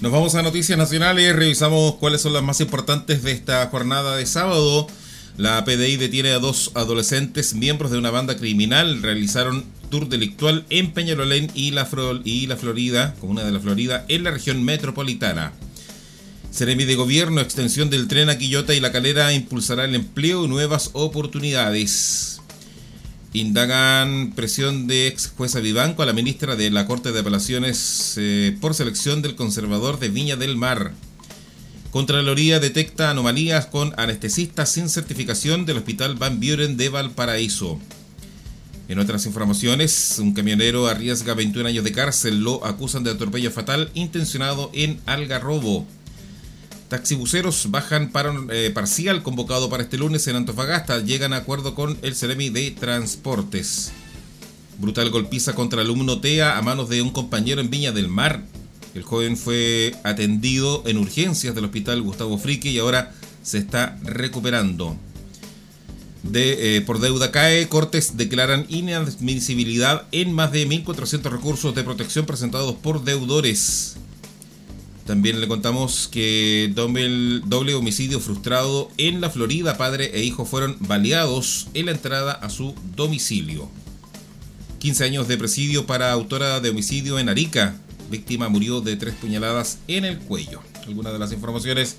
Nos vamos a noticias nacionales, revisamos cuáles son las más importantes de esta jornada de sábado. La PDI detiene a 2 adolescentes, miembros de una banda criminal. Realizaron tour delictual en Peñalolén y la Florida, comuna de la Florida, en la región metropolitana. Seremi de Gobierno, extensión del tren a Quillota y La Calera impulsará el empleo y nuevas oportunidades. Indagan presión de ex jueza Vivanco a la ministra de la Corte de Apelaciones por selección del conservador de Viña del Mar. Contraloría detecta anomalías con anestesistas sin certificación del Hospital Van Buren de Valparaíso. En otras informaciones, un camionero arriesga 21 años de cárcel, lo acusan de atropello fatal intencionado en Algarrobo. Taxibuseros bajan paro parcial convocado para este lunes en Antofagasta. Llegan a acuerdo con el Seremi de Transportes. Brutal golpiza contra alumno TEA a manos de un compañero en Viña del Mar. El joven fue atendido en urgencias del hospital Gustavo Fricke y ahora se está recuperando. Por deuda cae, Cortes declaran inadmisibilidad en más de 1.400 recursos de protección presentados por deudores. También le contamos que doble homicidio frustrado en la Florida. Padre e hijo fueron baleados en la entrada a su domicilio. 15 años de presidio para autora de homicidio en Arica. Víctima murió de 3 puñaladas en el cuello. Algunas de las informaciones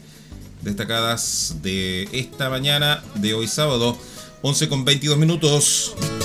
destacadas de esta mañana de hoy sábado, 11:22 minutos.